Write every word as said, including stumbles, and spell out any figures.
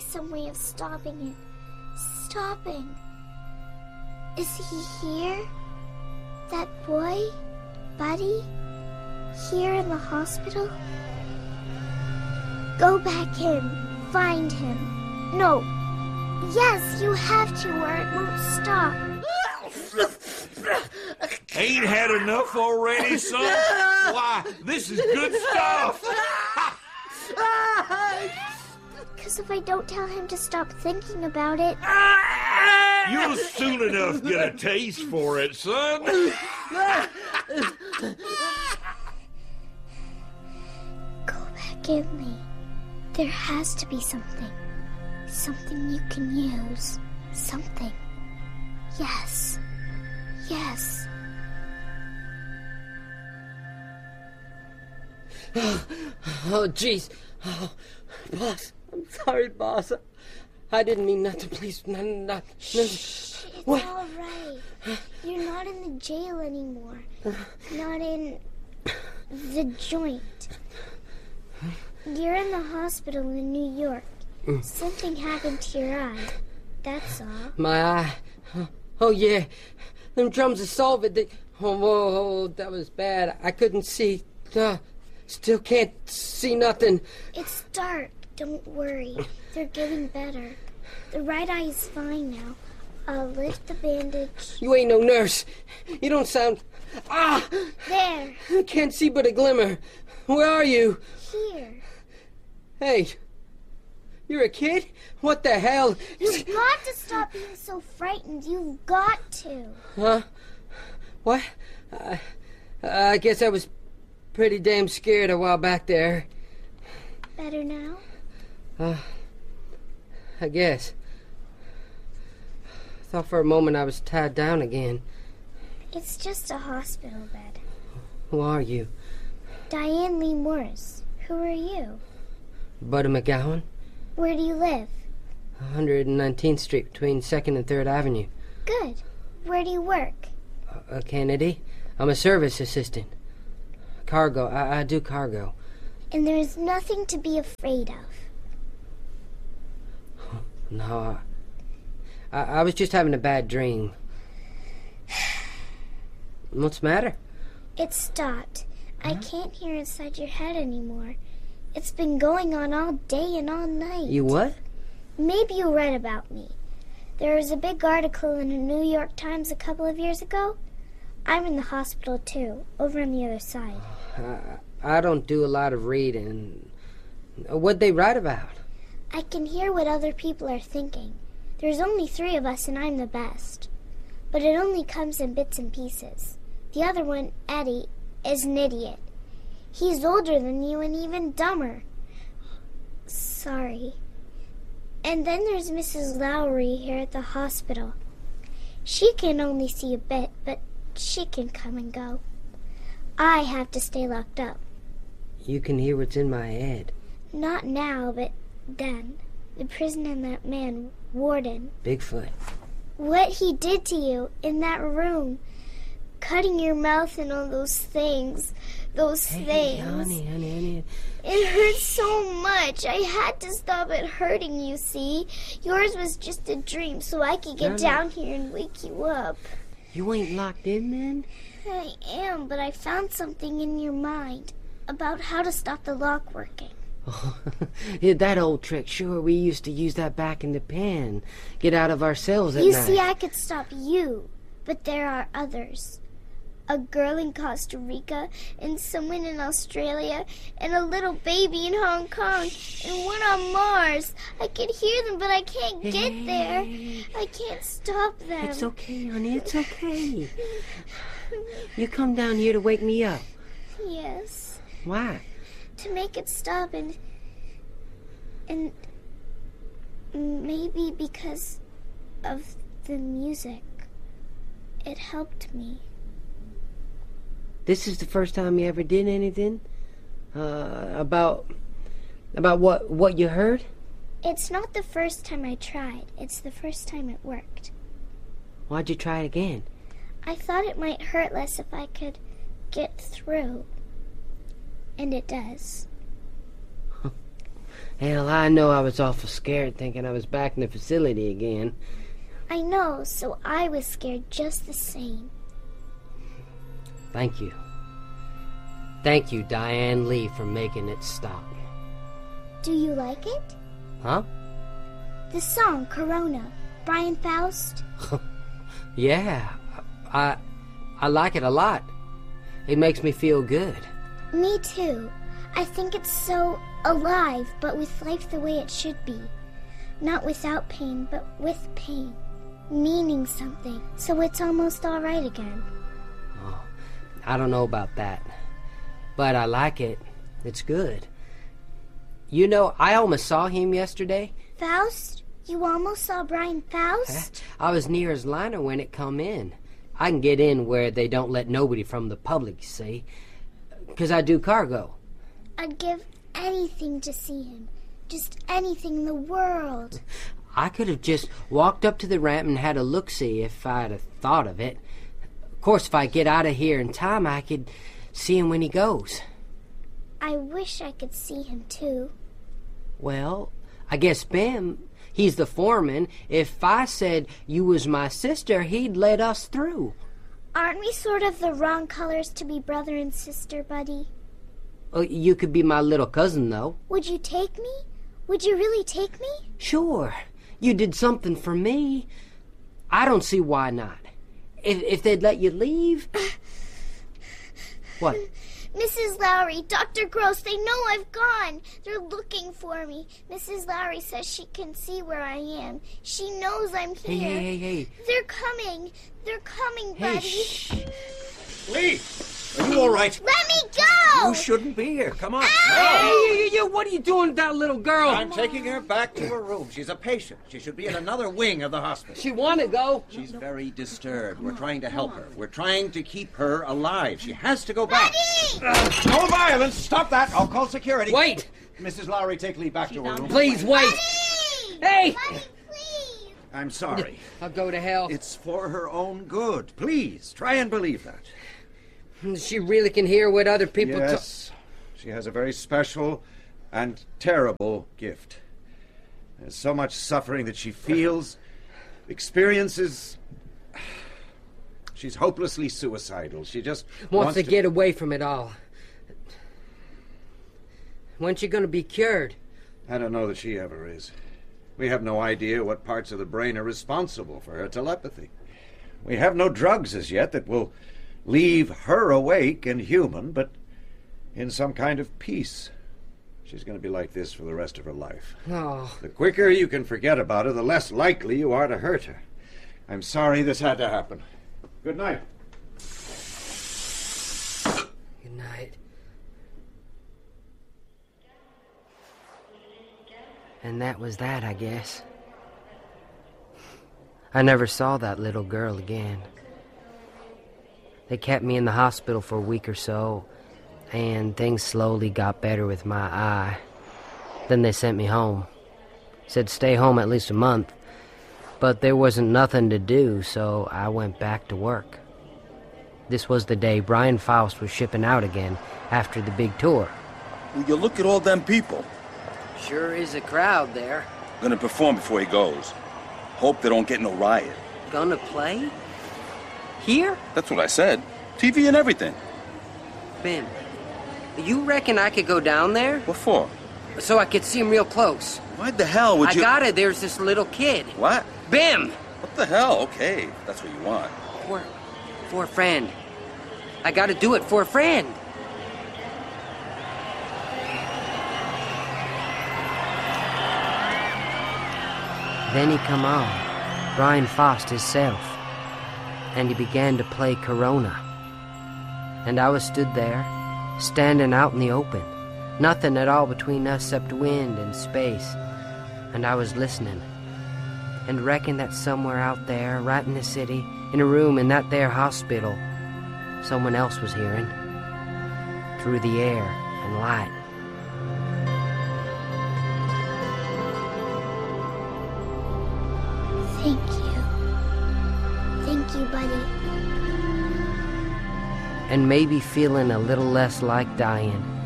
some way of stopping it. Stopping. Is he here? That boy? Buddy? Here in the hospital? Go back in. Find him. No. Yes, you have to or it won't stop. Ain't had enough already, son? Why, this is good stuff. Because if I don't tell him to stop thinking about it... You'll soon enough get a taste for it, son. Go back in me. There has to be something. Something you can use. Something. Yes. Yes. Oh, oh jeez. Oh, boss. I'm sorry, boss. I didn't mean nothing. Please, not... not Shh, it's what? All right. You're not in the jail anymore. Not in the joint. You're in the hospital in New York. Mm. Something happened to your eye. That's all. My eye? Oh, oh yeah. Them drums of solvent. They, oh, whoa, that was bad. I couldn't see. Uh, still can't see nothing. It's dark. Don't worry. They're getting better. The right eye is fine now. I'll lift the bandage. You ain't no nurse. You don't sound... Ah! There. I can't see but a glimmer. Where are you? Here. Hey. You're a kid? What the hell? You've got to stop being so frightened. You've got to. Huh? What? Uh, I guess I was pretty damn scared a while back there. Better now? Uh, I guess. I thought for a moment I was tied down again. It's just a hospital bed. Who are you? Diane Lee Morris. Who are you? Buddy McGowan. Where do you live? one hundred nineteenth Street between second and third Avenue. Good. Where do you work? Uh, Kennedy. I'm a service assistant. Cargo. I, I do cargo. And there's nothing to be afraid of. No, I, I was just having a bad dream. What's the matter? It stopped. Huh? I can't hear inside your head anymore. It's been going on all day and all night. You what? Maybe you read about me. There was a big article in the New York Times a couple of years ago. I'm in the hospital, too, over on the other side. I, I don't do a lot of reading. What'd they write about? I can hear what other people are thinking. There's only three of us, and I'm the best. But it only comes in bits and pieces. The other one, Eddie, is an idiot. He's older than you and even dumber. Sorry. And then there's Missus Lowry here at the hospital. She can only see a bit, but she can come and go. I have to stay locked up. You can hear what's in my head. Not now, but then. The prison and that man, Warden. Bigfoot. What he did to you in that room. Cutting your mouth and all those things. Those hey, things. Honey, honey, honey. It hurt so much. I had to stop it hurting, you see. Yours was just a dream, so I could get no, down no. here and wake you up. You ain't locked in, then? I am, but I found something in your mind about how to stop the lock working. Oh, yeah, that old trick. Sure, we used to use that back in the pen. Get out of our cells at you night. You see, I could stop you, but there are others. A girl in Costa Rica, and someone in Australia, and a little baby in Hong Kong, and one on Mars. I can hear them, but I can't get hey. there. I can't stop them. It's okay, honey. It's okay. You come down here to wake me up. Yes. Why? To make it stop, and... and... maybe because of the music. It helped me. This is the first time you ever did anything? Uh, about... about what, what you heard? It's not the first time I tried. It's the first time it worked. Why'd you try it again? I thought it might hurt less if I could get through. And it does. Hell, I know I was awful scared thinking I was back in the facility again. I know, so I was scared just the same. Thank you. Thank you, Diane Lee, for making it stop. Do you like it? Huh? The song, Corona. Brian Faust? Yeah, I, I like it a lot. It makes me feel good. Me too. I think it's so alive, but with life the way it should be. Not without pain, but with pain. Meaning something, so it's almost all right again. Oh, I don't know about that, but I like it. It's good. You know, I almost saw him yesterday. Faust? You almost saw Brian Faust? I was near his liner when it come in. I can get in where they don't let nobody from the public, you see, because I do cargo. I'd give anything to see him. Just anything in the world. I could have just walked up to the ramp and had a look-see if I'd have thought of it. Of course, if I get out of here in time, I could see him when he goes. I wish I could see him, too. Well, I guess Bim, he's the foreman. If I said you was my sister, he'd let us through. Aren't we sort of the wrong colors to be brother and sister, buddy? Oh, you could be my little cousin, though. Would you take me? Would you really take me? Sure. You did something for me. I don't see why not. If, if they'd let you leave... What? Missus Lowry, Doctor Gross, they know I've gone. They're looking for me. Missus Lowry says she can see where I am. She knows I'm Hey, here. hey, hey, hey. They're coming. They're coming, Hey, buddy. shh. Lee, are you all right? Let me go! You shouldn't be here. Come on. Hey, you, you, you, what are you doing to that little girl? I'm taking her back to her room. She's a patient. She should be in another wing of the hospital. She want to go. She's very disturbed. We're trying to help her. We're trying to keep her alive. She has to go back. Uh, no violence. Stop that. I'll call security. Wait. Missus Lowry, take Lee back to her room. Please, wait. Buddy! Hey! Buddy, please! I'm sorry. I'll go to hell. It's for her own good. Please, try and believe that. She really can hear what other people talk. Yes, she has a very special and terrible gift. There's so much suffering that she feels, experiences. She's hopelessly suicidal. She just wants, wants to, get away from it all. When's she going to be cured? I don't know that she ever is. We have no idea what parts of the brain are responsible for her telepathy. We have no drugs as yet that will leave her awake and human, but in some kind of peace. She's going to be like this for the rest of her life. Oh. The quicker you can forget about her, the less likely you are to hurt her. I'm sorry this had to happen. Good night. Good night. And that was that, I guess. I never saw that little girl again. They kept me in the hospital for a week or so, and things slowly got better with my eye. Then they sent me home. Said stay home at least a month, but there wasn't nothing to do, so I went back to work. This was the day Brian Faust was shipping out again after the big tour. Will you look at all them people? Sure is a crowd there. Gonna perform before he goes. Hope they don't get no riot. Gonna play? Here? That's what I said. T V and everything. Bim, you reckon I could go down there? What for? So I could see him real close. Why the hell would I you... got it. There's this little kid. What? Bim! What the hell? Okay, if that's what you want. For, for a friend. I gotta do it for a friend. Then he come on, Brian Faust himself, and he began to play Corona. And I was stood there, standing out in the open, nothing at all between us except wind and space, and I was listening, and reckon that somewhere out there, right in the city, in a room in that there hospital, someone else was hearing, through the air and light. Thank you. Thank you, buddy. And maybe feeling a little less like dying,